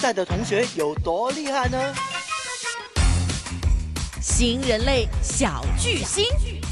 在的同学有多厉害呢？ 新人类小巨星。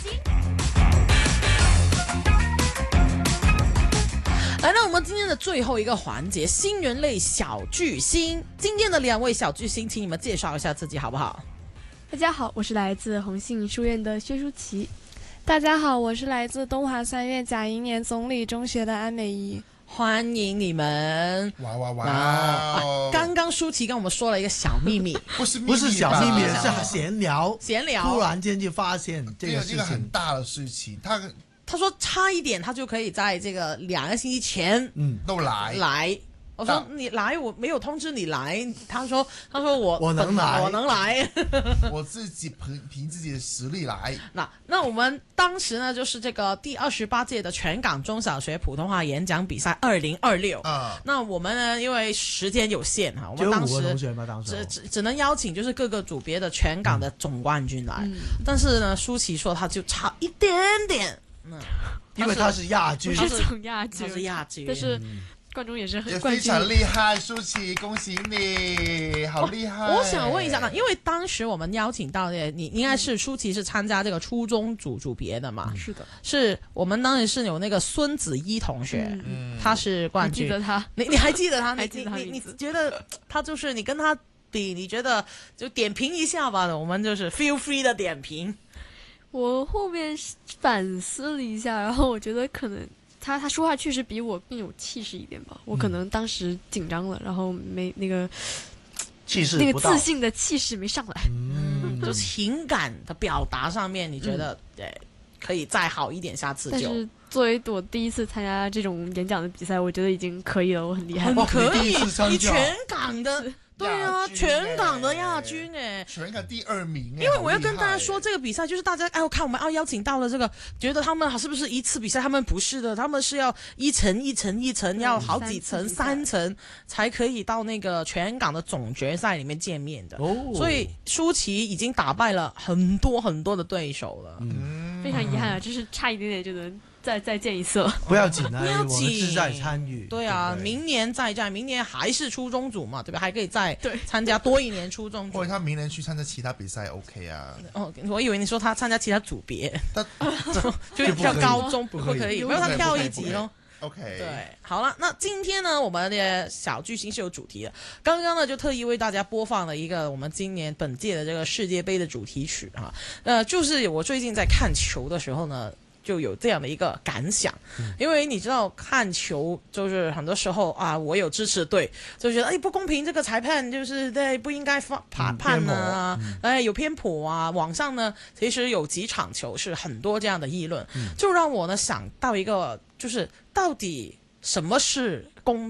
来到我们今天的最后一个环节，新人类小巨星。今天的2位小巨星，请你们介绍一下自己好不好？ 大家好，我是来自红信书院的薛舒淇。 大家好，我是来自东华三院贾英年总理中学的安美仪。 欢迎你们！ 哇哇哇！ 刚刚舒淇跟我们说了一个小秘密， 不是小秘密， 是闲聊。 突然间就发现这个事情， 这个很大的事情。 他说差一点，他就可以在这个2个星期前， 都来。 我说你来，我没有通知你来。他说我能来， 我自己凭自己的实力来。 那我们当时呢，就是这个第28届的全港中小学普通话演讲比赛2026。那我们呢，因为时间有限哈，我们当时只能邀请就是各个组别的全港的总冠军来。但是呢，舒淇说他就差一点点， 因为他是亚军， 不是总亚军， 他是亚军， 但是冠中也是也非常厉害，舒淇，恭喜你，好厉害！ 我想问一下呢，因为当时我们邀请到的，你应该是舒淇是参加这个初中组别的嘛？ 是的， 是我们当时是有那个孙子一同学，他是冠军， 记得他， 你还记得他？ 还记得他你觉得他就是你跟他比，你觉得就点评一下吧，我们就是 feel free 的点评。 我后面反思了一下，然后我觉得可能。他说话确实比我更有气势一点吧，我可能当时紧张了，然后没那个气势， 那个自信的气势没上来， 就情感的表达上面，你觉得可以再好一点，下次就。 但是作为我第一次参加这种演讲的比赛，我觉得已经可以了，我很厉害， 很可以， 你全港的。对啊，全港的亚军全港第2名因为我要跟大家说，这个比赛就是大家看我们邀请到了这个，觉得他们是不是一次比赛？他们不是的，他们是要一层一层一层，要好几层3层才可以到那个全港的总决赛里面见面的。所以舒淇已经打败了很多很多的对手了， 非常遗憾啊，就是差一点点就能。再见一次了， 不要紧啊， 不要紧， 志在参与。 对啊，对明年再战，明年还是初中组嘛，对吧？还可以再参加多一年初中组。 或者他明年去参加其他比赛 OK 啊？ 我以为你说他参加其他组别，就跳高中不可以，不要他跳一级咯。 OK， 对，好了，那今天呢，我们的小巨星是有主题的。刚刚呢，就特意为大家播放了一个我们今年本届的这个世界杯的主题曲哈。就是我最近在看球的时候呢。就有这样的一个感想，因为你知道看球就是很多时候啊，我有支持队，就觉得不公平，这个裁判就是不应该判啊，有偏颇啊。网上呢，其实有几场球是很多这样的议论，就让我呢想到一个，就是到底什么是公